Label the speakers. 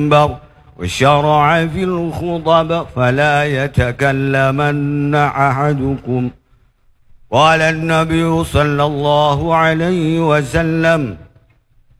Speaker 1: المنبر وشرع في الخطب فلا يتكلمن أحدكم. قال النبي صلى الله عليه وسلم: